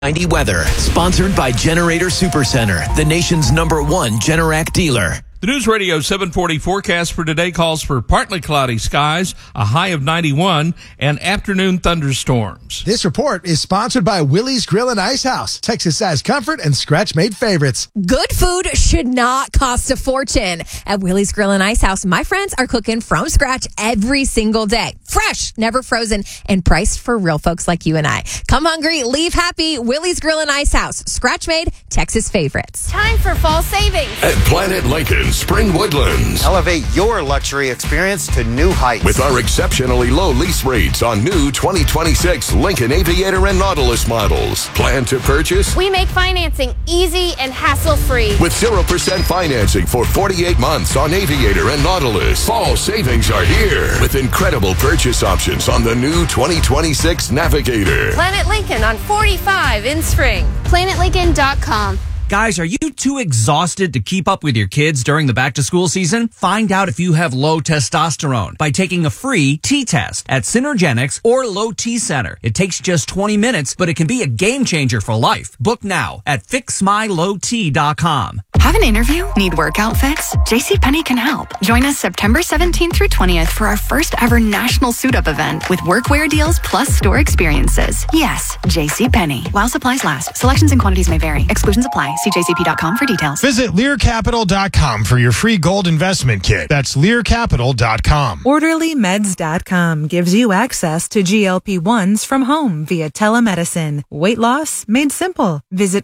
90 weather, sponsored by Generator Supercenter, the nation's #1 Generac dealer. The News Radio 740 forecast for today calls for partly cloudy skies, a high of 91, and afternoon thunderstorms. This report is sponsored by Willie's Grill and Ice House, Texas-sized comfort and scratch-made favorites. Good food should not cost a fortune. At Willie's Grill and Ice House, my friends are cooking from scratch every single day. Fresh, never frozen, and priced for real folks like you and I. Come hungry, leave happy. Willie's Grill and Ice House, scratch-made, Texas favorites. Time for fall savings at Planet Lincoln Spring Woodlands. Elevate your luxury experience to new heights with our exceptionally low lease rates on new 2026 Lincoln Aviator and Nautilus models. Plan to purchase? We make financing easy and hassle-free with 0% financing for 48 months on Aviator and Nautilus. Fall savings are here with incredible purchase options on the new 2026 Navigator. Planet Lincoln on 45 in spring. PlanetLincoln.com. Guys, are you too exhausted to keep up with your kids during the back-to-school season? Find out if you have low testosterone by taking a free T-test at Synergenics or Low T Center. It takes just 20 minutes, but it can be a game changer for life. Book now at FixMyLowT.com. Have an interview? Need work outfits? JCPenney can help. Join us September 17th through 20th for our first ever national suit-up event with workwear deals plus store experiences. Yes, JCPenney. While supplies last. Selections and quantities may vary. Exclusions apply. See jcp.com for details. Visit LearCapital.com for your free gold investment kit. That's LearCapital.com. OrderlyMeds.com gives you access to GLP-1s from home via telemedicine. Weight loss made simple. Visit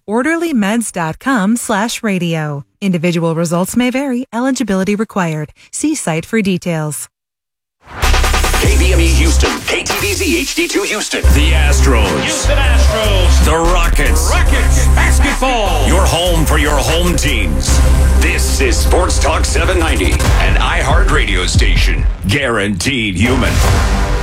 OrderlyMeds.com/radio. Individual results may vary. Eligibility required. See site for details. KBME Houston, KTVZ HD2 Houston, the Astros, Houston Astros, the Rockets, basketball, your home for your home teams. This is Sports Talk 790, an iHeart radio station, guaranteed human.